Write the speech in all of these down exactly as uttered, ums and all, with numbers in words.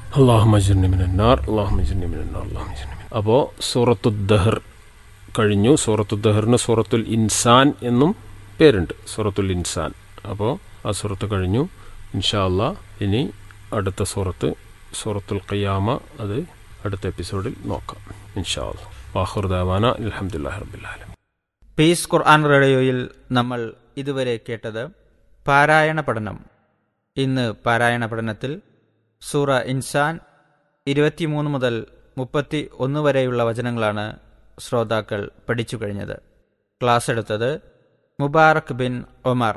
അല്ലാഹുമ്മ അജ്ർനി മിനന്നാർ അല്ലാഹുമ്മ അജ്ർനി മിനന്നാർ അല്ലാഹുമ്മ അജ്ർനി മിനന്നാർ. അപ്പോൾ സൂറത്തു ദഹർ കഴിഞ്ഞു. സൂറത്തു ദഹറിന് സൂറത്തുൽ ഇൻസാൻ എന്നും പേരുണ്ട്, സൂറത്തുൽ ഇൻസാൻ. അപ്പോൾ ആ സൂറത്ത് കഴിഞ്ഞു. ഇൻഷാ അല്ലാ ഇനി അടുത്ത സൂറത്ത് സൂറത്തുൽ ഖിയാമ, അത് അടുത്ത എപ്പിസോഡിൽ നോക്കാം ഇൻഷാ അല്ലാ. വാഖിറു ദഅവാന അൽഹംദുലില്ലാഹി റബ്ബിൽ ആലമീൻ. പീസ് ഖുർആൻ റേഡിയോയിൽ നമ്മൾ ഇതുവരെ കേട്ടത് പാരായണ പഠനം. ഇന്ന് പാരായണ പഠനത്തിൽ സൂറ ഇൻസാൻ ഇരുപത്തിമൂന്ന് മുതൽ മുപ്പത്തി ഒന്ന് വരെയുള്ള വചനങ്ങളാണ് ശ്രോതാക്കൾ പഠിച്ചു കഴിഞ്ഞത്. ക്ലാസ് എടുത്തത് മുബാറക് ബിൻ ഒമർ.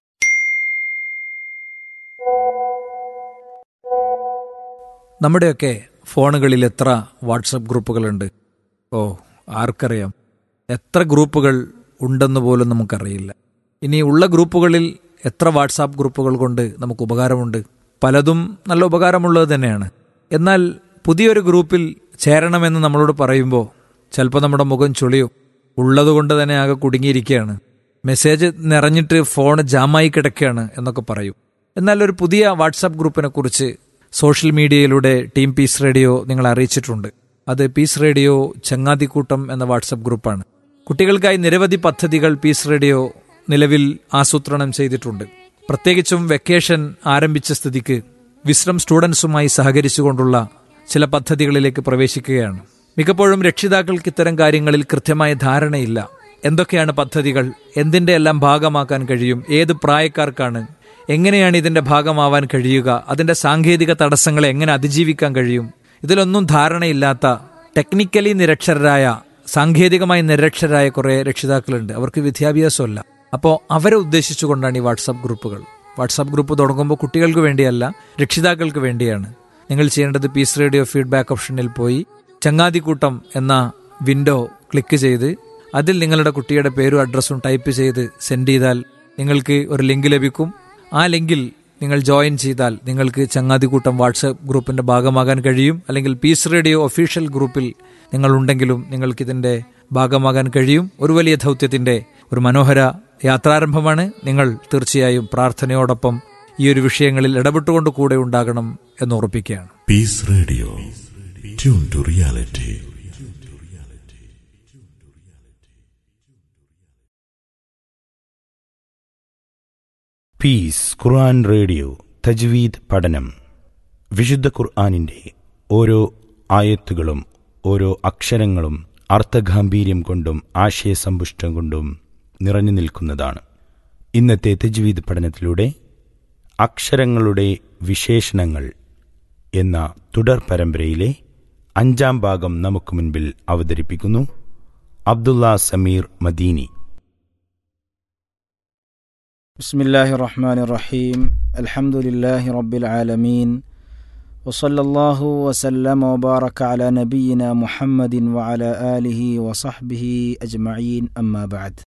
നമ്മുടെയൊക്കെ ഫോണുകളിൽ എത്ര വാട്സപ്പ് ഗ്രൂപ്പുകളുണ്ട്? ഓ, ആർക്കറിയാം. എത്ര ഗ്രൂപ്പുകൾ ഉണ്ടെന്ന് പോലും നമുക്കറിയില്ല. ഇനി ഉള്ള ഗ്രൂപ്പുകളിൽ എത്ര വാട്സാപ്പ് ഗ്രൂപ്പുകൾ കൊണ്ട് നമുക്ക് ഉപകാരമുണ്ട്? പലതും നല്ല ഉപകാരമുള്ളത് തന്നെയാണ്. എന്നാൽ പുതിയൊരു ഗ്രൂപ്പിൽ ചേരണമെന്ന് നമ്മളോട് പറയുമ്പോൾ ചിലപ്പോൾ നമ്മുടെ മുഖം ചുളിയും. ഉള്ളതുകൊണ്ട് തന്നെ ആകെ കുടുങ്ങിയിരിക്കുകയാണ്, മെസ്സേജ് നിറഞ്ഞിട്ട് ഫോൺ ജാമായി കിടക്കുകയാണ് എന്നൊക്കെ പറയും. എന്നാൽ ഒരു പുതിയ വാട്സാപ്പ് ഗ്രൂപ്പിനെ കുറിച്ച് സോഷ്യൽ മീഡിയയിലൂടെ ടീം പീസ് റേഡിയോ നിങ്ങളെ അറിയിച്ചിട്ടുണ്ട്. അത് പീസ് റേഡിയോ ചങ്ങാതിക്കൂട്ടം എന്ന വാട്സാപ്പ് ഗ്രൂപ്പാണ്. കുട്ടികൾക്കായി നിരവധി പദ്ധതികൾ പീസ് റേഡിയോ നിലവിൽ ആസൂത്രണം ചെയ്തിട്ടുണ്ട്. പ്രത്യേകിച്ചും വെക്കേഷൻ ആരംഭിച്ച സ്ഥിതിക്ക് വിശ്രം സ്റ്റുഡൻസുമായി സഹകരിച്ചുകൊണ്ടുള്ള ചില പദ്ധതികളിലേക്ക് പ്രവേശിക്കുകയാണ്. മിക്കപ്പോഴും രക്ഷിതാക്കൾക്ക് ഇത്തരം കാര്യങ്ങളിൽ കൃത്യമായ ധാരണയില്ല. എന്തൊക്കെയാണ് പദ്ധതികൾ, എന്തിൻ്റെ എല്ലാം ഭാഗമാക്കാൻ കഴിയും, ഏത് പ്രായക്കാർക്കാണ്, എങ്ങനെയാണ് ഇതിൻ്റെ ഭാഗമാവാൻ കഴിയുക, അതിൻ്റെ സാങ്കേതിക തടസ്സങ്ങളെ എങ്ങനെ അതിജീവിക്കാൻ കഴിയും, ഇതിലൊന്നും ധാരണയില്ലാത്ത ടെക്നിക്കലി നിരക്ഷരരായ, സാങ്കേതികമായി നിരക്ഷരരായ കുറേ രക്ഷിതാക്കളുണ്ട്. അവർക്ക് വിദ്യാഭ്യാസമല്ല. അപ്പോൾ അവരെ ഉദ്ദേശിച്ചുകൊണ്ടാണ് ഈ വാട്സാപ്പ് ഗ്രൂപ്പുകൾ. വാട്സാപ്പ് ഗ്രൂപ്പ് തുടങ്ങുമ്പോൾ കുട്ടികൾക്ക് വേണ്ടിയല്ല, രക്ഷിതാക്കൾക്ക് വേണ്ടിയാണ്. നിങ്ങൾ ചെയ്യേണ്ടത് പീസ് റേഡിയോ ഫീഡ്ബാക്ക് ഓപ്ഷനിൽ പോയി ചങ്ങാതിക്കൂട്ടം എന്ന വിൻഡോ ക്ലിക്ക് ചെയ്ത് അതിൽ നിങ്ങളുടെ കുട്ടിയുടെ പേരും അഡ്രസ്സും ടൈപ്പ് ചെയ്ത് സെൻഡ് ചെയ്താൽ നിങ്ങൾക്ക് ഒരു ലിങ്ക് ലഭിക്കും. ആ ലിങ്കിൽ നിങ്ങൾ ജോയിൻ ചെയ്താൽ നിങ്ങൾക്ക് ചങ്ങാതിക്കൂട്ടം വാട്സാപ്പ് ഗ്രൂപ്പിന്റെ ഭാഗമാകാൻ കഴിയും. അല്ലെങ്കിൽ പീസ് റേഡിയോ ഒഫീഷ്യൽ ഗ്രൂപ്പിൽ നിങ്ങളുണ്ടെങ്കിലും നിങ്ങൾക്കിതിന്റെ ഭാഗമാകാൻ കഴിയും. ഒരു വലിയ ദൗത്യത്തിന്റെ ഒരു മനോഹര യാത്രാരംഭമാണ്. നിങ്ങൾ തീർച്ചയായും പ്രാർത്ഥനയോടൊപ്പം ഈ ഒരു വിഷയങ്ങളിൽ ഇടപെട്ടുകൊണ്ട് കൂടെ ഉണ്ടാകണം എന്ന് ഉറപ്പിക്കുകയാണ്. Piece radio, tune to reality. Piece Quran radio തജ്വീദ് പഠനം. വിശുദ്ധ ഖുർആനിൻ്റെ ഓരോ ആയത്തുകളും ഓരോ അക്ഷരങ്ങളും അർത്ഥഗാംഭീര്യം കൊണ്ടും ആശയസമ്പുഷ്ടം കൊണ്ടും നിറഞ്ഞു നിൽക്കുന്നതാണ്. ഇന്നത്തെ തജ്വീദ് പഠനത്തിലൂടെ അക്ഷരങ്ങളുടെ വിശേഷണങ്ങൾ എന്ന തുടർ പരമ്പരയിലെ അഞ്ചാം ഭാഗം നമുക്ക് മുൻപിൽ അവതരിപ്പിക്കുന്നു അബ്ദുള്ള സമീർ മദീനി. ബിസ്മില്ലാഹിർ റഹ്മാനിർ റഹീം. അൽഹംദുലില്ലാഹി റബ്ബിൽ ആലമീൻ. വസല്ലല്ലാഹു വസല്ലമ വബാറക അലാ നബിയിന മുഹമ്മദിൻ വഅലാ ആലിഹി വസഹ്ബിഹി അജ്മഈൻ. അമ്മാ ബഅദ്.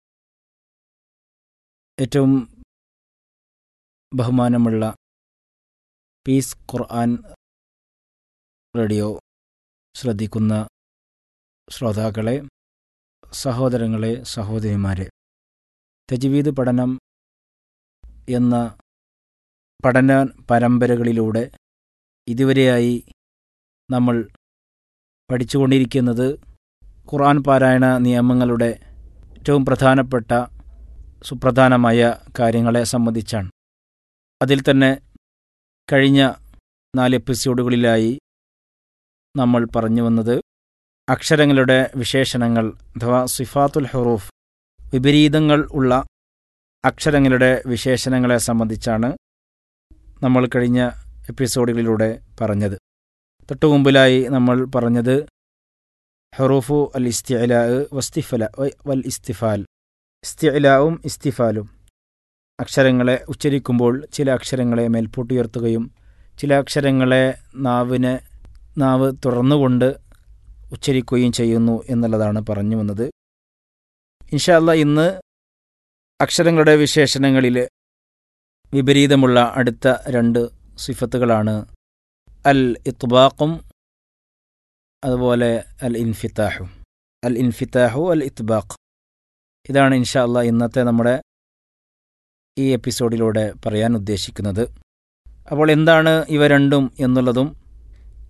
ഏറ്റവും ബഹുമാനമുള്ള പീസ് ഖുർആൻ റേഡിയോ ശ്രദ്ധിക്കുന്ന ശ്രോതാക്കളെ, സഹോദരങ്ങളെ, സഹോദരിമാരെ, തജ്വീദ് പഠനം എന്ന പഠന പരമ്പരകളിലൂടെ ഇതുവരെയായി നമ്മൾ പഠിച്ചുകൊണ്ടിരിക്കുന്നത് ഖുർആൻ പാരായണ നിയമങ്ങളുടെ ഏറ്റവും പ്രധാനപ്പെട്ട സുപ്രധാനമായ കാര്യങ്ങളെ സംബന്ധിച്ചാണ്. അതിൽ തന്നെ കഴിഞ്ഞ നാല് എപ്പിസോഡുകളിലായി നമ്മൾ പറഞ്ഞു വന്നത് അക്ഷരങ്ങളുടെ വിശേഷണങ്ങൾ അഥവാ സിഫാത്തുൽ ഹുറൂഫ്, വിപരീതങ്ങൾ ഉള്ള അക്ഷരങ്ങളുടെ വിശേഷണങ്ങളെ സംബന്ധിച്ചാണ് നമ്മൾ കഴിഞ്ഞ എപ്പിസോഡുകളിലൂടെ പറഞ്ഞത്. തൊട്ടുമുമ്പിലായി നമ്മൾ പറഞ്ഞത് ഹുറൂഫു അൽ ഇസ്തിഅല വസ്തിഫല വൽ ഇസ്തിഫാൽ. ഇസ്തിഅലാവും ഇസ്തിഫാലും അക്ഷരങ്ങളെ ഉച്ചരിക്കുമ്പോൾ ചില അക്ഷരങ്ങളെ മേൽപോട്ടുയർത്തുകയും ചില അക്ഷരങ്ങളെ നാവിനെ നാവ് തുറന്നുകൊണ്ട് ഉച്ചരിക്കുകയും ചെയ്യുന്നു എന്നുള്ളതാണ് പറഞ്ഞു വന്നത്. ഇൻഷാ അല്ലാഹ് ഇന്ന് അക്ഷരങ്ങളുടെ വിശേഷണങ്ങളിൽ വിപരീതമുള്ള അടുത്ത രണ്ട് സിഫത്തുകളാണ് അൽ ഇത്ബാഖും അതുപോലെ അൽ ഇൻഫിതാഹും. അൽ ഇൻഫിതാഹു അൽ ഇത്ബാഖ്, ഇതാണ് ഇൻഷാ അല്ലാഹ് ഇന്നത്തെ നമ്മുടെ ഈ എപ്പിസോഡിലൂടെ പറയാൻ ഉദ്ദേശിക്കുന്നത്. അപ്പോൾ എന്താണ് ഇവ രണ്ടും എന്നുള്ളതും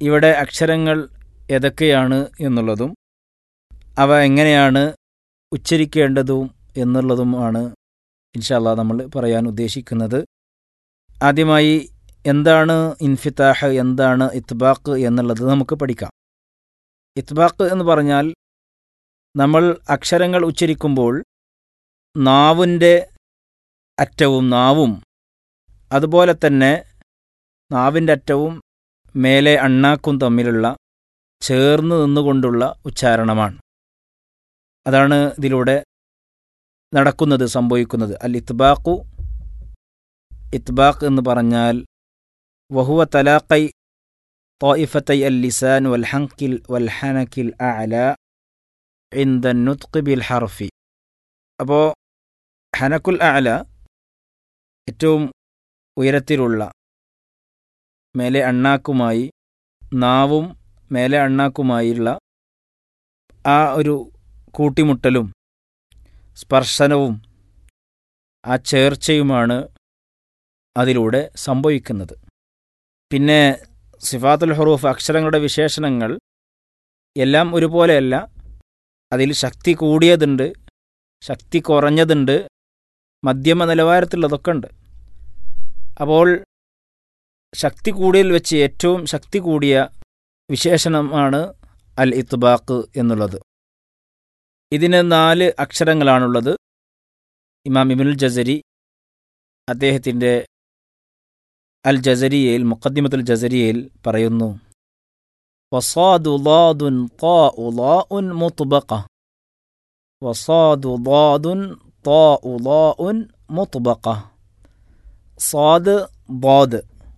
ഇവിടെ അക്ഷരങ്ങൾ ഏതൊക്കെയാണ് എന്നുള്ളതും അവ എങ്ങനെയാണ് ഉച്ചരിക്കേണ്ടതും എന്നുള്ളതുമാണ് ഇൻഷാ അല്ലാഹ് നമ്മൾ പറയാൻ ഉദ്ദേശിക്കുന്നത്. ആദ്യമായി എന്താണ് ഇൻഫിതാഹ്, എന്താണ് ഇത്ബാഖ് എന്നുള്ളത് നമുക്ക് പഠിക്കാം. ഇത്ബാഖ് എന്ന് പറഞ്ഞാൽ നമ്മൾ അക്ഷരങ്ങൾ ഉച്ചരിക്കുമ്പോൾ നാവിൻ്റെ അറ്റവും നാവും അതുപോലെ തന്നെ നാവിൻ്റെ അറ്റവും മേലെ അണ്ണാക്കും തമ്മിലുള്ള ചേർന്ന് നിന്നുകൊണ്ടുള്ള ഉച്ചാരണമാണ്. അതാണ് ഇതിലൂടെ നടക്കുന്നത്, സംഭവിക്കുന്നത്. അൽ ഇത്ബാഖു, ഇത്ബാഖ് എന്ന് പറഞ്ഞാൽ വഹുവ തലാഖൈ ത്വായിഫത്തൈ അൽ ലിസാൻ വൽ ഹൻകിൽ വൽ ഹനകിൽ അഅല ഇൻദ നുത്ഖ് ബിൽ ഹർഫി. അപ്പോൾ ഹനകുൽ അഅല ഏറ്റവും ഉയരത്തിലുള്ള മേലെ അണ്ണാക്കുമായി നാവും മേലെ അണ്ണാക്കുമായുള്ള ആ ഒരു കൂട്ടിമുട്ടലും സ്പർശനവും ആ ചേർച്ചയുമാണ് അതിലൂടെ സംഭവിക്കുന്നത്. പിന്നെ സിഫാത്തുൽ ഹുറൂഫ്, അക്ഷരങ്ങളുടെ വിശേഷണങ്ങൾ എല്ലാം ഒരുപോലെയല്ല. അതിൽ ശക്തി കൂടിയതുണ്ട്, ശക്തി കുറഞ്ഞതുണ്ട്, മധ്യമ നിലവാരത്തിലുള്ളതൊക്കെ ഉണ്ട്. അപ്പോൾ ശക്തി കൂടിയതിൽ വെച്ച് ഏറ്റവും ശക്തി കൂടിയ വിശേഷണമാണ് അൽ ഇത്ബാഖ് എന്നുള്ളത്. ഇതിന് നാല് അക്ഷരങ്ങളാണുള്ളത്. ഇമാം ഇബ്നുൽ ജസരി അദ്ദേഹത്തിൻ്റെ അൽ ജസരിയയിൽ, മുഖദ്ദിമത്തുൽ ജസരിയയിൽ പറയുന്നു, വസാദു ളാദുൻ ത്വാഉ ളാഉൻ മുത്ബഖ, വസാദു ളാദുൻ ത്വാഉ ളാഉൻ മുത്ബഖ. സാദ് ളാദ്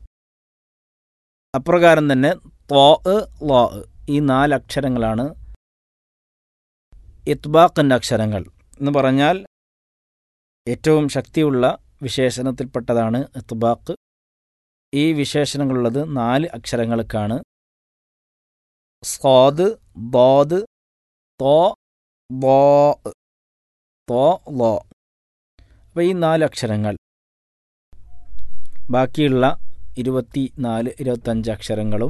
അപ്രകാരം തന്നെ ത്വാ ളാ, ഈ നാല് അക്ഷരങ്ങളാണ് ഇത്ബാഖിൻ്റെ അക്ഷരങ്ങൾ എന്ന് പറഞ്ഞാൽ ഏറ്റവും ശക്തിയുള്ള വിശേഷണത്തിൽപ്പെട്ടതാണ് ഇത്ബാഖ്. ഈ വിശേഷണങ്ങളുള്ളത് നാല് അക്ഷരങ്ങൾക്കാണ്. സാദ്, ദാദ്, ത്വാ, ളാ, ത്വാ, ളാ. അപ്പോൾ ഈ നാല് അക്ഷരങ്ങൾ, ബാക്കിയുള്ള ഇരുപത്തി നാല് ഇരുപത്തഞ്ച് അക്ഷരങ്ങളും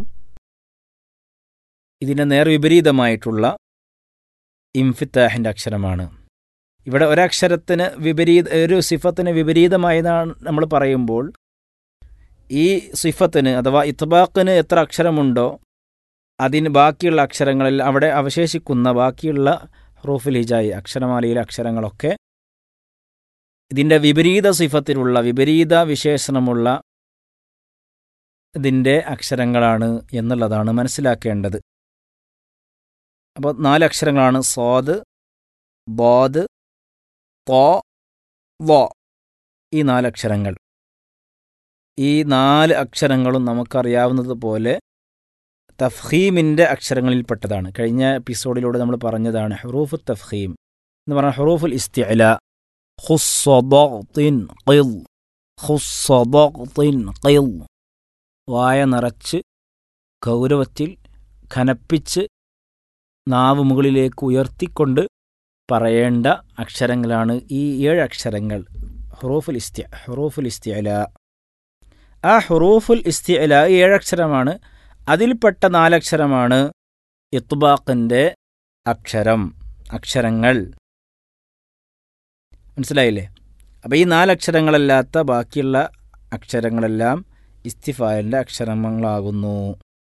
ഇതിന് നേർവിപരീതമായിട്ടുള്ള ഇംഫിത്താഹിൻ്റെ അക്ഷരമാണ്. ഇവിടെ ഒരക്ഷരത്തിന് വിപരീത, ഒരു സിഫത്തിന് വിപരീതമായതാണ് നമ്മൾ പറയുമ്പോൾ ഈ സിഫത്തിന് അഥവാ ഇത്ബാഖിന് എത്ര അക്ഷരമുണ്ടോ അതിന് ബാക്കിയുള്ള അക്ഷരങ്ങളിൽ അവിടെ അവശേഷിക്കുന്ന ബാക്കിയുള്ള ഹുറൂഫുൽ ഹിജായി, അക്ഷരമാലയിലെ അക്ഷരങ്ങളൊക്കെ ഇതിൻ്റെ വിപരീത സിഫത്തിലുള്ള വിപരീത വിശേഷണമുള്ള ഇതിൻ്റെ അക്ഷരങ്ങളാണ് എന്നുള്ളതാണ് മനസ്സിലാക്കേണ്ടത്. അപ്പോൾ നാല് അക്ഷരങ്ങളാണ് സാദ്, ബാദ്, ത്വാ, ളാ. ഈ നാലക്ഷരങ്ങൾ, ഈ നാല് അക്ഷരങ്ങളും നമുക്കറിയാവുന്നതുപോലെ തഫ്ഖീമിൻ്റെ അക്ഷരങ്ങളിൽപ്പെട്ടതാണ്. കഴിഞ്ഞ എപ്പിസോഡിലൂടെ നമ്മൾ പറഞ്ഞതാണ് ഹുറൂഫു തഫ്ഖീം എന്ന് പറഞ്ഞാൽ ഹുറൂഫുൽ ഇസ്തിഅല. ഖുസ്സദഖ്തിൻ ഖിൽ, ഖുസ്സദഖ്തിൻ ഖിൽ, വായ നിറച്ച് ഗൗരവത്തിൽ ഖനപ്പിച്ച് നാവ് മുകളിലേക്ക് ഉയർത്തിക്കൊണ്ട് പറയേണ്ട അക്ഷരങ്ങളാണ് ഈ ഏഴ് അക്ഷരങ്ങൾ, ഹുറൂഫുൽ ഇസ്തി ഹുറൂഫുൽ ഇസ്തിഅല. ആ ഹുറൂഫുൽ ഇസ്തിഅല ഏഴക്ഷരമാണ്. അതിൽപ്പെട്ട നാലക്ഷരമാണ് ഇത്ബാഖിൻ്റെ അക്ഷരം, അക്ഷരങ്ങൾ. മനസ്സിലായില്ലേ? അപ്പോൾ ഈ നാലക്ഷരങ്ങളല്ലാത്ത ബാക്കിയുള്ള അക്ഷരങ്ങളെല്ലാം ഇസ്തിഫാലിൻ്റെ അക്ഷരങ്ങളാകുന്നു.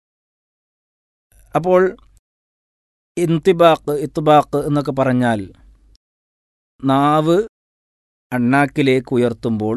അപ്പോൾ ഇന്തിബാഖ്, ഇത്ബാഖ് എന്നൊക്കെ പറഞ്ഞാൽ നാവ് അണ്ണാക്കിലേക്ക് ഉയർത്തുമ്പോൾ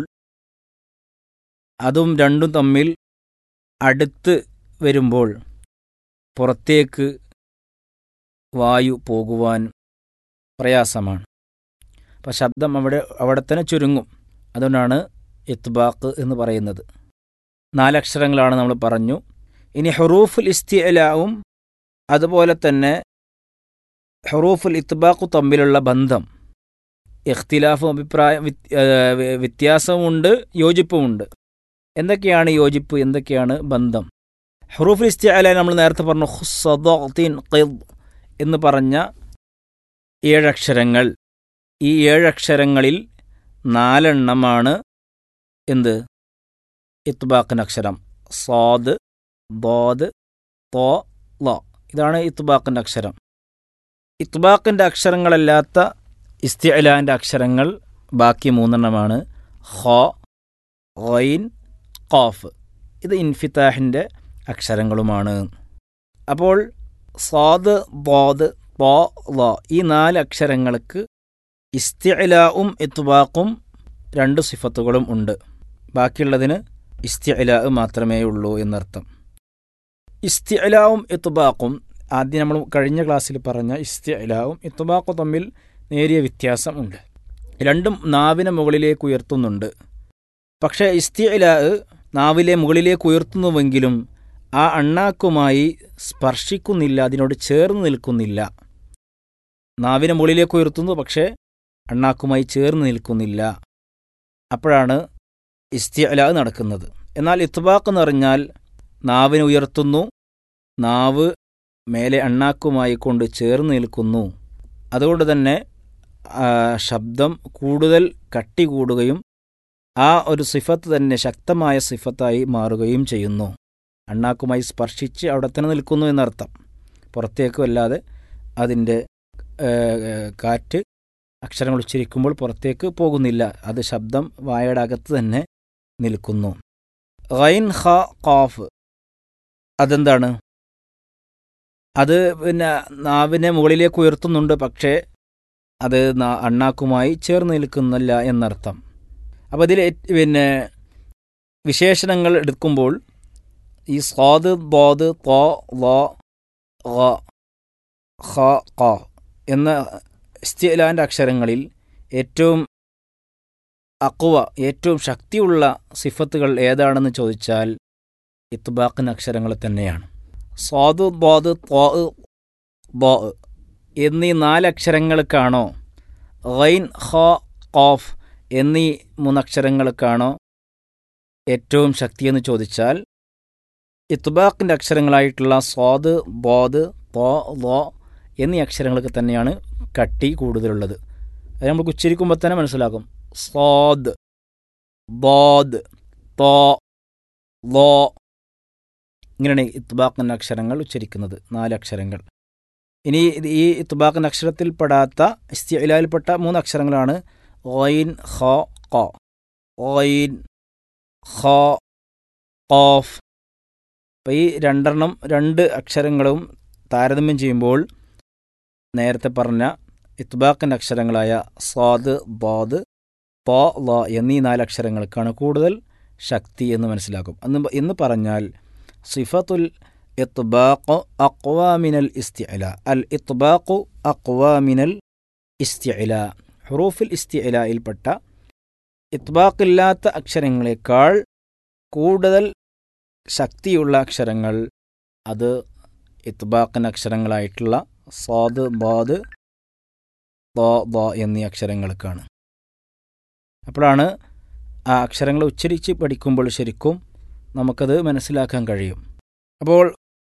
അതും രണ്ടും തമ്മിൽ അടുത്ത് വരുമ്പോൾ പുറത്തേക്ക് വായു പോകുവാൻ പ്രയാസമാണ്. അപ്പം ശബ്ദം അവിടെ അവിടെ തന്നെ ചുരുങ്ങും. അതുകൊണ്ടാണ് ഇത്ബാഖ് എന്ന് പറയുന്നത്. നാലക്ഷരങ്ങളാണ് നമ്മൾ പറഞ്ഞു. ഇനി ഹുറൂഫുൽ ഇസ്തിഅലാവും അതുപോലെ തന്നെ ഹുറൂഫുൽ ഇത്ബാഖു തമ്മിലുള്ള ബന്ധം, ഇഖ്തിലാഫും അഭിപ്രായ വ്യത്യാസവുമുണ്ട്, യോജിപ്പുമുണ്ട്. എന്തൊക്കെയാണ് യോജിപ്പ്, എന്തൊക്കെയാണ് ബന്ധം? ഹുറൂഫുൽ ഇസ്തിഅല നമ്മൾ നേരത്തെ പറഞ്ഞു ഖുസ്സദഖ്തിൻ ഖിദ് എന്ന് പറഞ്ഞ ഏഴക്ഷരങ്ങൾ. ഈ ഏഴക്ഷരങ്ങളിൽ നാലെണ്ണമാണ് എന്ത്? ഇത്ബാഖിൻ്റെ അക്ഷരം. സാദ്, ദാദ്, തോ ലോ. ഇതാണ് ഇത്ബാഖിൻ്റെ അക്ഷരം. ഇത്ബാഖിൻ്റെ അക്ഷരങ്ങളല്ലാത്ത ഇസ്തിഅലാൻ്റെ അക്ഷരങ്ങൾ ബാക്കി മൂന്നെണ്ണമാണ്. ഖ, ഗൈൻ, ഖാഫ്. ഇത് ഇൻഫിതാഹിൻ്റെ അക്ഷരങ്ങളുമാണ്. അപ്പോൾ സാദ്, ദ്വാദ്, ത്വാ, ള ഈ നാല് അക്ഷരങ്ങൾക്ക് ഇസ്തിഅലാഉം ഇത്ബാഖും രണ്ട് സിഫത്തുകളും ഉണ്ട്. ബാക്കിയുള്ളതിന് ഇസ്തിഅലാ മാത്രമേ ഉള്ളൂ എന്നർത്ഥം. ഇസ്തിഅലാവും ഇത്ബാഖും ആദ്യം നമ്മൾ കഴിഞ്ഞ ക്ലാസ്സിൽ പറഞ്ഞ ഇസ്തിഅലാവും ഇത്ബാഖും തമ്മിൽ നേരിയ വ്യത്യാസം ഉണ്ട്. രണ്ടും നാവിനെ മുകളിലേക്ക് ഉയർത്തുന്നുണ്ട്. പക്ഷേ ഇസ്തിഅലാ നാവിലെ മുകളിലേക്ക് ഉയർത്തുന്നുവെങ്കിലും ആ അണ്ണാക്കുമായി സ്പർശിക്കുന്നില്ല, അതിനോട് ചേർന്ന് നിൽക്കുന്നില്ല. നാവിനെ മുകളിലേക്ക് ഉയർത്തുന്നു, പക്ഷേ അണ്ണാക്കുമായി ചേർന്ന് നിൽക്കുന്നില്ല. അപ്പോഴാണ് ഇസ്തിഅലാ നടക്കുന്നത്. എന്നാൽ ഇത്ബാഖ് എന്ന് പറഞ്ഞാൽ നാവിനെ ഉയർത്തുന്നു, നാവ് മേലെ അണ്ണാക്കുമായി കൊണ്ട് ചേർന്ന് നിൽക്കുന്നു. അതുകൊണ്ട് തന്നെ ശബ്ദം കൂടുതൽ കട്ടി കൂടുകയും ആ ഒരു സിഫത്ത് തന്നെ ശക്തമായ സിഫത്തായി മാറുകയും ചെയ്യുന്നു. അണ്ണാക്കുമായി സ്പർശിച്ച് അവിടെ തന്നെ നിൽക്കുന്നു എന്നർത്ഥം. പുറത്തേക്കും അല്ലാതെ അതിൻ്റെ കാറ്റ് അക്ഷരങ്ങൾ ഉച്ചരിക്കുമ്പോൾ പുറത്തേക്ക് പോകുന്നില്ല, അത് ശബ്ദം വായയുടെ അകത്ത് തന്നെ നിൽക്കുന്നു. ഗൈൻ, ഖ, ഖാഫ് അതെന്താണ്? അത് പിന്നെ നാവിനെ മുകളിലേക്ക് ഉയർത്തുന്നുണ്ട്, പക്ഷേ അത് അണ്ണാക്കുമായി ചേർന്ന് നിൽക്കുന്നില്ല എന്നർത്ഥം. അപ്പോൾ ഇതിൽ പിന്നെ വിശേഷണങ്ങൾ എടുക്കുമ്പോൾ ഈ സ്വാദ്, ദ്വാദ്, ത്വാ, ള, ഖ, ഖ, ഖ എന്ന ഇസ്തിഅലാൻ്റെ അക്ഷരങ്ങളിൽ ഏറ്റവും അഖ്വ, ഏറ്റവും ശക്തിയുള്ള സിഫത്തുകൾ ഏതാണെന്ന് ചോദിച്ചാൽ ഇത്ബാഖിന് അക്ഷരങ്ങൾ തന്നെയാണ്. സ്വാദ്, ദ്വാദ്, ത്വാ, ള എന്നീ നാലക്ഷരങ്ങൾക്കാണോ, ഗൈൻ, ഖ, ഖാഫ് എന്നീ മൂന്നക്ഷരങ്ങൾക്കാണോ ഏറ്റവും ശക്തിയെന്ന് ചോദിച്ചാൽ ഇത്ബാഖിൻ്റെ അക്ഷരങ്ങളായിട്ടുള്ള സ്വാദ്, ദ്വാദ്, ത്വാ, ള എന്നീ അക്ഷരങ്ങൾക്ക് തന്നെയാണ് കട്ടി കൂടുതലുള്ളത്. അത് നമുക്ക് ഉച്ചരിക്കുമ്പോൾ തന്നെ മനസ്സിലാകും. സ്വാദ്, ദ്വാദ്, ത്വാ, ള ഇങ്ങനെയാണ് ഇത്ബാഖിൻ്റെ അക്ഷരങ്ങൾ ഉച്ചരിക്കുന്നത്, നാലക്ഷരങ്ങൾ. ഇനി ഈ ഇത്ബാഖിൻ്റെ അക്ഷരത്തിൽ പെടാത്ത ഇസ്തിഅലായിൽപ്പെട്ട മൂന്ന് അക്ഷരങ്ങളാണ് ഗൈൻ, ഖ, ഖ. ഗൈൻ, ഖ, ഖാഫ്. അപ്പോൾ ഈ രണ്ടെണ്ണം രണ്ട് അക്ഷരങ്ങളും താരതമ്യം ചെയ്യുമ്പോൾ നേരത്തെ പറഞ്ഞ ഇത്ബാഖിൻ്റെ അക്ഷരങ്ങളായ സ്വാദ്, ദ്വാദ്, ത്വാ, ള എന്നീ നാലക്ഷരങ്ങൾക്കാണ് കൂടുതൽ ശക്തി എന്ന് മനസ്സിലാക്കും. എന്ന് എന്ന് പറഞ്ഞാൽ സിഫത്തുൽ ഇത്ബാഖ് അഖ്വാ മിനൽ ഇസ്തിഅലാ. അൽ ഇത്ബാഖു അഖ്വാ മിനൽ ഇസ്തിഅലാ. ഹുറൂഫുൽ ഇസ്തിഅലായിൽപ്പെട്ട ഇത്ബാഖില്ലാത്ത അക്ഷരങ്ങളെക്കാൾ കൂടുതൽ ശക്തിയുള്ള അക്ഷരങ്ങൾ അത് ഇത്ബാഖിൻ്റെ അക്ഷരങ്ങളായിട്ടുള്ള സ്വാദ്, ദ്വാദ്, ത്വാ, ള എന്നീ അക്ഷരങ്ങൾക്കാണ്. അപ്പോഴാണ് ആ അക്ഷരങ്ങൾ ഉച്ചരിച്ച് പഠിക്കുമ്പോൾ ശരിക്കും നമുക്കത് മനസ്സിലാക്കാൻ കഴിയും. അപ്പോൾ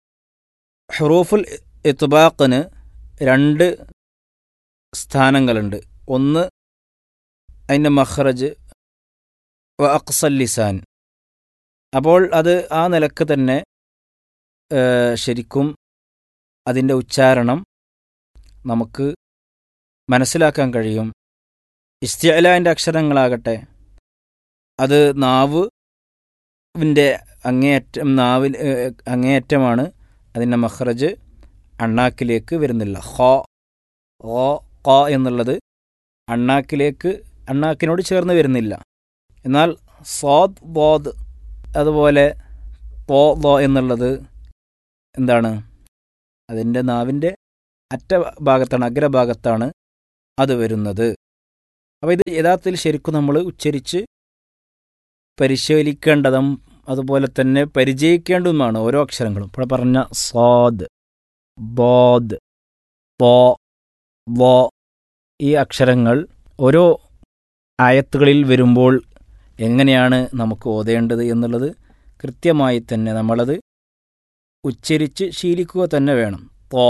ഹുറൂഫുൽ ഇത്ബാഖിന് രണ്ട് സ്ഥാനങ്ങളുണ്ട്. ഒന്ന് അതിൻ്റെ മഖ്റജ് വ അഖ്സൽ ലിസാൻ. അപ്പോൾ അത് ആ നിലക്ക് തന്നെ ശരിക്കും അതിൻ്റെ ഉച്ചാരണം നമുക്ക് മനസ്സിലാക്കാൻ കഴിയും. ഇസ്തിഅലാൻ്റെ അക്ഷരങ്ങളാകട്ടെ അത് നാവിൻ്റെ അങ്ങേയറ്റം നാവിൽ അങ്ങേയറ്റമാണ്, അതിൻ്റെ മഖ്റജ് അണ്ണാക്കിലേക്ക് വരുന്നില്ല. ഖ, ഓ, ഖ എന്നുള്ളത് അണ്ണാക്കിലേക്ക് അണ്ണാക്കിനോട് ചേർന്ന് വരുന്നില്ല. എന്നാൽ സ്വാദ്, ദ്വാദ് അതുപോലെ ത്വാ, ള എന്നുള്ളത് എന്താണ്, അതിൻ്റെ നാവിൻ്റെ അറ്റ ഭാഗത്താണ്, അഗ്രഭാഗത്താണ് അത് വരുന്നത്. അപ്പോൾ ഇത് യഥാർത്ഥത്തിൽ ശരിക്കും നമ്മൾ ഉച്ചരിച്ച് പരിശീലിക്കേണ്ടതും അതുപോലെ തന്നെ പരിചയിക്കേണ്ടതുമാണ് ഓരോ അക്ഷരങ്ങളും. ഇപ്പോൾ പറഞ്ഞ സ്വാദ്, ദ്വാദ്, ത്വാ, ള ഈ അക്ഷരങ്ങൾ ഓരോ ആയത്തുകളിൽ വരുമ്പോൾ എങ്ങനെയാണ് നമുക്ക് ഓതേണ്ടത് എന്നുള്ളത് കൃത്യമായി തന്നെ നമ്മളത് ഉച്ചരിച്ച് ശീലിക്കുക തന്നെ വേണം. ത്വാ,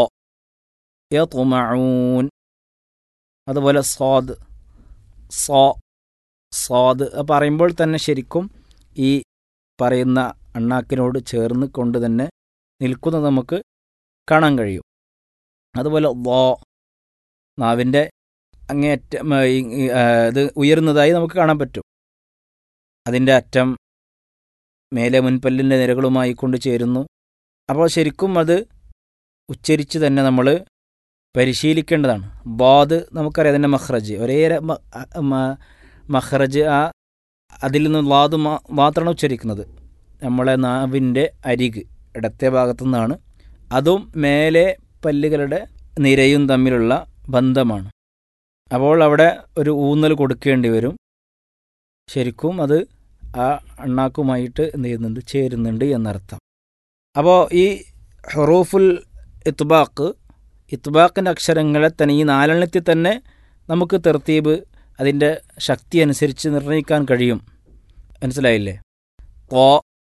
യത്മഊൻ, അതുപോലെ സ്വാദ്, സ്വാ, സ്വാദ് പറയുമ്പോൾ തന്നെ ശരിക്കും ഈ പറയുന്ന അണ്ണാക്കിനോട് ചേർന്ന് കൊണ്ട് തന്നെ നിൽക്കുന്നത് നമുക്ക് കാണാൻ കഴിയും. അതുപോലെ ലോ നാവിൻ്റെ അങ്ങേയറ്റം ഇത് ഉയരുന്നതായി നമുക്ക് കാണാൻ പറ്റും. അതിൻ്റെ അറ്റം മേലെ മുൻപല്ലിൻ്റെ നിരകളുമായി കൊണ്ട് ചേരുന്നു. അപ്പോൾ ശരിക്കും അത് ഉച്ചരിച്ച് തന്നെ നമ്മൾ പരിശീലിക്കേണ്ടതാണ്. ബാദ് നമുക്കറിയാം, അതിൻ്റെ മഖ്റജ് ഒരേ മഖ്റജ്, ആ അതിൽ നിന്ന് ലാദ് മാത്രമാണ് ഉച്ചരിക്കുന്നത്. നമ്മളെ നാവിൻ്റെ അരിക് ഇടത്തെ ഭാഗത്തു നിന്നാണ്. അതും മേലെ പല്ലുകളുടെ നിരയും തമ്മിലുള്ള ബന്ധമാണ്. അപ്പോൾ അവിടെ ഒരു ഊന്നൽ കൊടുക്കേണ്ടി വരും. ശരിക്കും അത് ആ അണ്ണാക്കുമായിട്ട് എന്ത് ചെയ്യുന്നുണ്ട്, ചേരുന്നുണ്ട് എന്നർത്ഥം. അപ്പോൾ ഈ ഹുറൂഫുൽ ഇത്ബാഖ്, ഇത്ബാഖിൻ്റെ അക്ഷരങ്ങളെ തന്നെ ഈ നാലെണ്ണത്തിൽ തന്നെ നമുക്ക് തർത്തീബ് അതിൻ്റെ ശക്തി അനുസരിച്ച് നിർണ്ണയിക്കാൻ കഴിയും. മനസ്സിലായില്ലേ? ഖ,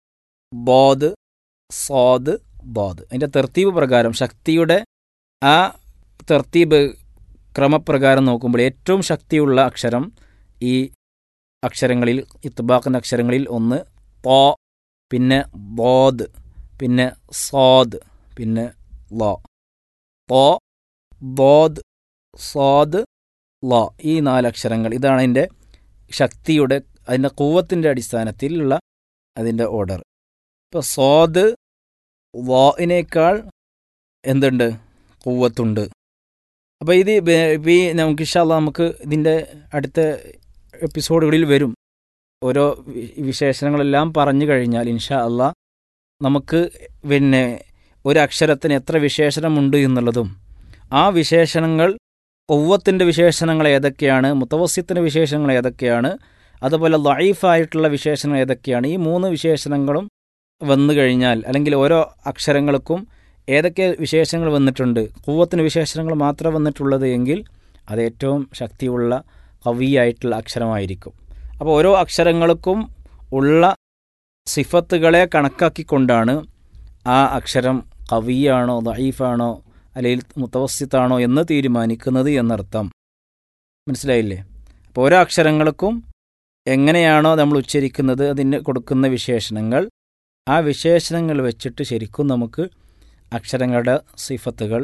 ബോദ്, സ്വാദ്, ബാദ്. അതിൻ്റെ തർത്തീബ് പ്രകാരം, ശക്തിയുടെ ആ തർത്തീബ് ക്രമപ്രകാരം നോക്കുമ്പോൾ ഏറ്റവും ശക്തിയുള്ള അക്ഷരം ഈ അക്ഷരങ്ങളിൽ, ഇത്ബാഖിൻ്റെ അക്ഷരങ്ങളിൽ ഒന്ന് ഖ, പിന്നെ ബോദ്, പിന്നെ സ്വാദ്, പിന്നെ ല. ഖ, ബോദ്, സ്വാദ്, ല. ഈ നാലക്ഷരങ്ങൾ, ഇതാണ് അതിൻ്റെ ശക്തിയുടെ, അതിൻ്റെ ഖുവ്വത്തിൻ്റെ അടിസ്ഥാനത്തിലുള്ള അതിൻ്റെ ഓർഡർ. ഇപ്പോൾ സ്വാദ് വാഇനേക്കാൾ എന്തുണ്ട്, ഖുവ്വത്തുണ്ട്. അപ്പോൾ ഇത് ഈ നമുക്ക് ഇൻഷാ അല്ലാഹ് നമുക്ക് ഇതിൻ്റെ അടുത്ത എപ്പിസോഡുകളിൽ വരും. ഓരോ വിശേഷണങ്ങളെല്ലാം പറഞ്ഞു കഴിഞ്ഞാൽ ഇൻഷാ അല്ലാഹ് നമുക്ക് പിന്നെ ഒരു അക്ഷരത്തിന് എത്ര വിശേഷണമുണ്ട് എന്നുള്ളതും, ആ വിശേഷണങ്ങൾ ഖുവ്വത്തിൻ്റെ വിശേഷണങ്ങൾ ഏതൊക്കെയാണ്, മുത്തവസ്സിത്തിൻ്റെ വിശേഷണങ്ങൾ ഏതൊക്കെയാണ്, അതുപോലെ ദഈഫായിട്ടുള്ള വിശേഷണങ്ങൾ ഏതൊക്കെയാണ്, ഈ മൂന്ന് വിശേഷണങ്ങളും വന്നു കഴിഞ്ഞാൽ, അല്ലെങ്കിൽ ഓരോ അക്ഷരങ്ങൾക്കും ഏതൊക്കെ വിശേഷണങ്ങൾ വന്നിട്ടുണ്ട്, ഖുവ്വത്തിന് വിശേഷണങ്ങൾ മാത്രം വന്നിട്ടുള്ളത് എങ്കിൽ അത് ഏറ്റവും ശക്തിയുള്ള ഖവിയായിട്ടുള്ള അക്ഷരമായിരിക്കും. അപ്പോൾ ഓരോ അക്ഷരങ്ങൾക്കും ഉള്ള സിഫത്തുകളെ കണക്കാക്കിക്കൊണ്ടാണ് ആ അക്ഷരം ഖവിയാണോ ദഈഫാണോ അല്ലെങ്കിൽ മുത്തവസ്സിത്താണോ എന്ന് തീരുമാനിക്കുന്നത് എന്നർത്ഥം. മനസ്സിലായില്ലേ? അപ്പോൾ ഓരോ അക്ഷരങ്ങൾക്കും എങ്ങനെയാണോ നമ്മൾ ഉച്ചരിക്കുന്നത് അതിന് കൊടുക്കുന്ന വിശേഷണങ്ങൾ, ആ വിശേഷണങ്ങൾ വെച്ചിട്ട് ശരിക്കും നമുക്ക് അക്ഷരങ്ങളുടെ സിഫത്തുകൾ,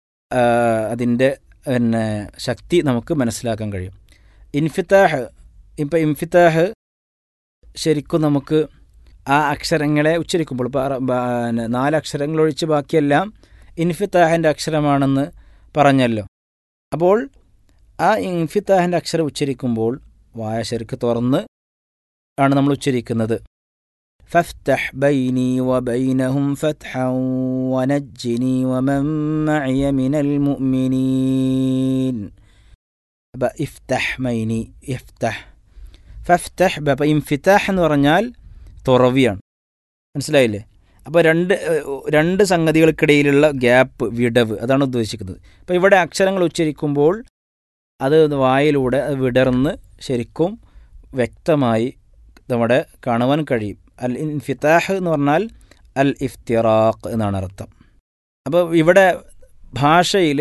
അതിൻ്റെ പിന്നെ ശക്തി നമുക്ക് മനസ്സിലാക്കാൻ കഴിയും. ഇൻഫിത്താഹ്, ഇപ്പം ഇൻഫിത്താഹ് ശരിക്കും നമുക്ക് ആ അക്ഷരങ്ങളെ ഉച്ചരിക്കുമ്പോൾ, നാലക്ഷരങ്ങളൊഴിച്ച് ബാക്കിയെല്ലാം ഇൻഫിത്താഹിൻ്റെ അക്ഷരമാണെന്ന് പറഞ്ഞല്ലോ. അപ്പോൾ ആ ഇൻഫിത്താഹിൻ്റെ അക്ഷരം ഉച്ചരിക്കുമ്പോൾ വായ ശരിക്ക് തുറന്ന് ആണ് നമ്മൾ ഉച്ചരിക്കുന്നത്. ഫഫ്തഹ് ബൈനി വബൈനഹും ഫത്ഹൻ വനജ്ജിനി വമൻ മഅയ മിനൽ മുഅ്മിനീൻ. അപ്പോൾ ഇഫ്തഹ് മൈനി, ഇഫ്തഹ്, ഫഫ്തഹ്. അപ്പോൾ ഇൻഫിത്താഹ് എന്ന് പറഞ്ഞാൽ തുറവിയാണ്. മനസ്സിലായില്ലേ? അപ്പോൾ രണ്ട് രണ്ട് സംഗതികൾക്കിടയിലുള്ള ഗ്യാപ്പ്, വിടവ്, അതാണ് ഉദ്ദേശിക്കുന്നത്. അപ്പോൾ ഇവിടെ അക്ഷരങ്ങൾ ഉച്ചരിക്കുമ്പോൾ അത് വായിലൂടെ വിടർന്ന് ശരിക്കും വ്യക്തമായി നമ്മുടെ കാണുവാൻ കഴിയും. അൽ ഇൻഫിത്താഹ് എന്ന് പറഞ്ഞാൽ അൽ ഇഫ്തിറാഖ് എന്നാണ് അർത്ഥം. അപ്പോൾ ഇവിടെ ഭാഷയിൽ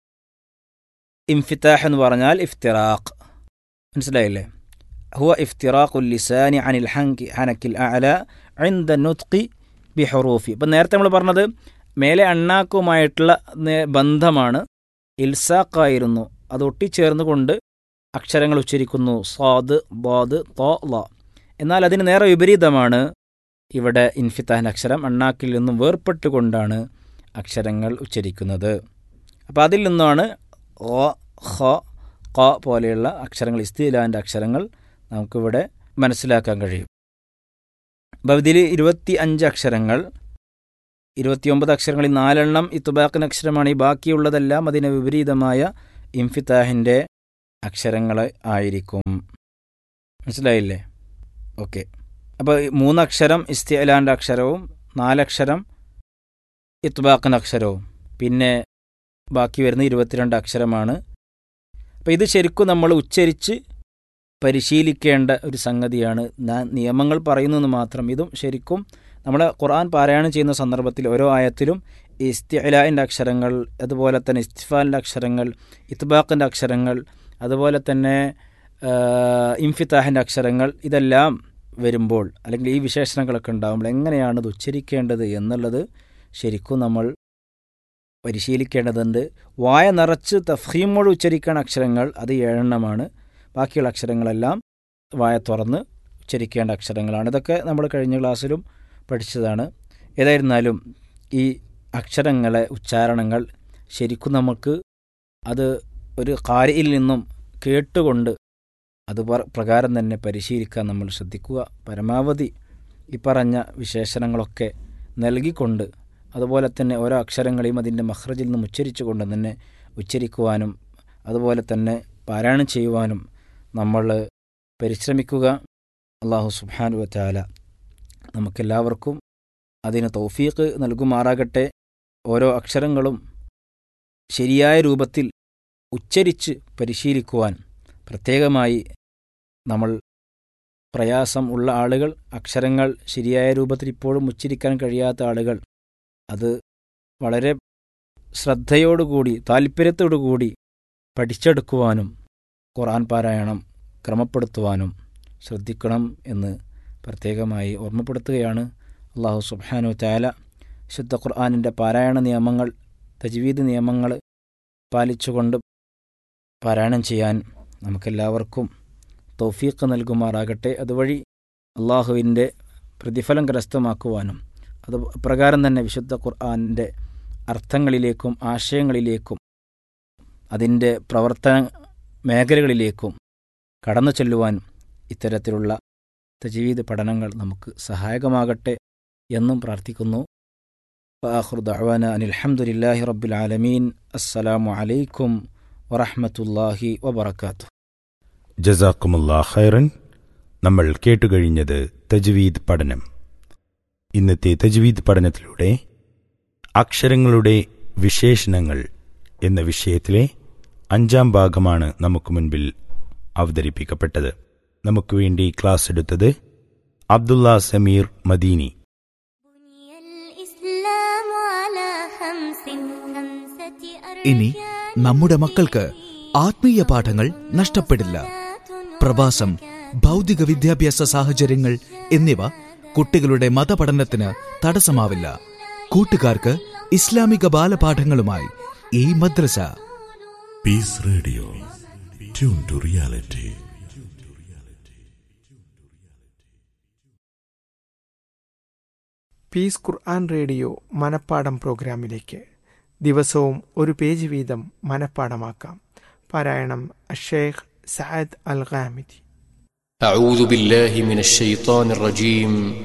ഇൻഫിത്താഹ് എന്ന് പറഞ്ഞാൽ ഇഫ്തിറാഖ്. മനസ്സിലായില്ലേ? ഹുവ ഇഫ്തിറാഖുൽ ലിസാനി അനിൽ ഹൻകി ഹനക്കിൽ അഅല ഇൻദ നുത്ഖി ബിഹുറൂഫി. ഇപ്പം നേരത്തെ നമ്മൾ പറഞ്ഞത് മേലെ അണ്ണാക്കുമായിട്ടുള്ള ബന്ധമാണ്, ഇൽസാഖായിരുന്നു, അത് ഒട്ടിച്ചേർന്നുകൊണ്ട് അക്ഷരങ്ങൾ ഉച്ചരിക്കുന്നു, സ്വാദ്, ബാദ്, ത, ല. എന്നാൽ അതിന് നേരെ വിപരീതമാണ് ഇവിടെ ഇൻഫിത്താഹിൻ്റെ അക്ഷരം, അണ്ണാക്കിൽ നിന്നും വേർപ്പെട്ടുകൊണ്ടാണ് അക്ഷരങ്ങൾ ഉച്ചരിക്കുന്നത്. അപ്പോൾ അതിൽ നിന്നാണ് ഓ, ഹ, ക പോലെയുള്ള അക്ഷരങ്ങൾ, ഇസ്തിലാൻ്റെ അക്ഷരങ്ങൾ നമുക്കിവിടെ മനസ്സിലാക്കാൻ കഴിയും. അപ്പോൾ ഇതിൽ ഇരുപത്തി അഞ്ച് അക്ഷരങ്ങൾ, ഇരുപത്തിയൊമ്പത് അക്ഷരങ്ങളിൽ നാലെണ്ണം ഇത്ബാഖിൻ്റെ അക്ഷരമാണ്. ഈ ബാക്കിയുള്ളതെല്ലാം അതിന് വിപരീതമായ ഇൻഫിത്താഹിൻ്റെ അക്ഷരങ്ങൾ ആയിരിക്കും. മനസ്സിലായില്ലേ? ഓക്കെ. അപ്പോൾ മൂന്നക്ഷരം ഇസ്തിഅലാൻ്റെ അക്ഷരവും നാലക്ഷരം ഇത്ബാഖിൻ്റെ അക്ഷരവും, പിന്നെ ബാക്കി വരുന്ന ഇരുപത്തിരണ്ട് അക്ഷരമാണ്. അപ്പോൾ ഇത് ശരിക്കും നമ്മൾ ഉച്ചരിച്ച് പരിശീലിക്കേണ്ട ഒരു സംഗതിയാണ്. ഞാൻ നിയമങ്ങൾ പറയുന്നതെന്ന് മാത്രം. ഇതും ശരിക്കും നമ്മൾ ഖുർആൻ പാരായണം ചെയ്യുന്ന സന്ദർഭത്തിൽ ഓരോ ആയത്തിലും ഇസ്തിഅലാൻ്റെ അക്ഷരങ്ങൾ, അതുപോലെ തന്നെ ഇസ്തിഫാലിൻ്റെ അക്ഷരങ്ങൾ, ഇത്ബാഖിൻ്റെ അക്ഷരങ്ങൾ, അതുപോലെ തന്നെ ഇൻഫിത്താഹിൻ്റെ അക്ഷരങ്ങൾ, ഇതെല്ലാം വരുമ്പോൾ അല്ലെങ്കിൽ ഈ വിശേഷണങ്ങളൊക്കെ ഉണ്ടാകുമ്പോൾ എങ്ങനെയാണ് ഇത് ഉച്ചരിക്കേണ്ടത് എന്നുള്ളത് ശരിക്കും നമ്മൾ പരിശീലിക്കേണ്ടതുണ്ട്. വായ നിറച്ച് തഫ്ഹീമോട് ഉച്ചരിക്കേണ്ട അക്ഷരങ്ങൾ അത് ഏഴെണ്ണമാണ്. ബാക്കിയുള്ള അക്ഷരങ്ങളെല്ലാം വായ തുറന്ന് ഉച്ചരിക്കേണ്ട അക്ഷരങ്ങളാണ്. ഇതൊക്കെ നമ്മൾ കഴിഞ്ഞ ക്ലാസ്സിലും പഠിച്ചതാണ്. ഏതായിരുന്നാലും ഈ അക്ഷരങ്ങളെ ഉച്ചാരണങ്ങൾ ശരിക്കും നമുക്ക് അത് ഒരു ഖാരിയിൽ നിന്നും കേട്ടുകൊണ്ട് അത് പ്രകാരം തന്നെ പരിശീലിക്കാൻ നമ്മൾ ശ്രദ്ധിക്കുക. പരമാവധി ഈ പറഞ്ഞ വിശേഷണങ്ങളൊക്കെ നൽകിക്കൊണ്ട് അതുപോലെ തന്നെ ഓരോ അക്ഷരങ്ങളെയും അതിൻ്റെ മഖ്റജിൽ നിന്നും ഉച്ചരിച്ചു കൊണ്ട് തന്നെ ഉച്ചരിക്കുവാനും അതുപോലെ തന്നെ പാരായണം ചെയ്യുവാനും നമ്മൾ പരിശ്രമിക്കുക. അല്ലാഹു സുബ്ഹാനഹു വ തആല നമുക്കെല്ലാവർക്കും അതിന് തൗഫീഖ് നൽകുമാറാകട്ടെ. ഓരോ അക്ഷരങ്ങളും ശരിയായ രൂപത്തിൽ ഉച്ചരിച്ച് പരിശീലിക്കുവാൻ പ്രത്യേകമായി നമ്മൾ പ്രയാസം ഉള്ള ആളുകൾ, അക്ഷരങ്ങൾ ശരിയായ രൂപത്തിൽ ഇപ്പോഴും ഉച്ചരിക്കാൻ കഴിയാത്ത ആളുകൾ അത് വളരെ ശ്രദ്ധയോടുകൂടി താല്പര്യത്തോടുകൂടി പഠിച്ചെടുക്കുവാനും ഖുർആൻ പാരായണം ക്രമപ്പെടുത്തുവാനും ശ്രദ്ധിക്കണം എന്ന് പ്രത്യേകമായി ഓർമ്മപ്പെടുത്തുകയാണ്. അല്ലാഹു സുബ്ഹാനഹു വ തആല ശുദ്ധ ഖുർആനിൻ്റെ പാരായണ നിയമങ്ങൾ, തജ്വീദ് നിയമങ്ങൾ പാലിച്ചുകൊണ്ട് പാരായണം ചെയ്യാൻ നമുക്കെല്ലാവർക്കും തൗഫീഖ് നൽകുമാറാകട്ടെ. അതുവഴി അള്ളാഹുവിൻ്റെ പ്രതിഫലം കരസ്ഥമാക്കുവാനും അത് പ്രകാരം തന്നെ വിശുദ്ധ ഖുർആനിൻ്റെ അർത്ഥങ്ങളിലേക്കും ആശയങ്ങളിലേക്കും അതിൻ്റെ പ്രവർത്തന മേഖലകളിലേക്കും കടന്നു ചെല്ലുവാനും ഇത്തരത്തിലുള്ള തജ്വീദ് പഠനങ്ങൾ നമുക്ക് സഹായകമാകട്ടെ എന്നും പ്രാർത്ഥിക്കുന്നു. വആഖിറു ദഅ്വാനാ അനിൽ ഹംദുലില്ലാഹി റബ്ബിൽ ആലമീൻ. അസ്സലാമു അലൈക്കും വറഹ്മത്തുള്ളാഹി വബറകാതുഹു. ജസാക്കുമുല്ലാഹ് ഖൈറൻ. നമ്മൾ കേട്ടുകഴിഞ്ഞത് തജ്വീദ് പഠനം. ഇന്നത്തെ തജ്വീദ് പഠനത്തിലൂടെ അക്ഷരങ്ങളുടെ വിശേഷണങ്ങൾ എന്ന വിഷയത്തിലെ അഞ്ചാം ഭാഗമാണ് നമുക്ക് മുൻപിൽ അവതരിപ്പിക്കപ്പെട്ടത്. നമുക്ക് വേണ്ടി ക്ലാസ് എടുത്തത് അബ്ദുള്ള സമീർ മദീനി. ഇനി നമ്മുടെ മക്കൾക്ക് ആത്മീയ പാഠങ്ങൾ നഷ്ടപ്പെടില്ല. പ്രവാസം, ഭൗതിക വിദ്യാഭ്യാസ സാഹചര്യങ്ങൾ എന്നിവ കുട്ടികളുടെ മതപഠനത്തിന് തടസ്സമാവില്ല. കൂട്ടുകാർക്ക് ഇസ്ലാമിക ബാലപാഠങ്ങളുമായി ഈ മദ്രസ. Piece radio, tune to reality. Piece Quran radio മനപ്പാഠം പ്രോഗ്രാമിലേക്ക് ദിവസവും ഒരു പേജ് വീതം മനപ്പാഠമാക്കാം. പാരായണം അഷേഖ് സഅദ് അൽ ഗാമിദി. أعوذ بالله من الشيطان الرجيم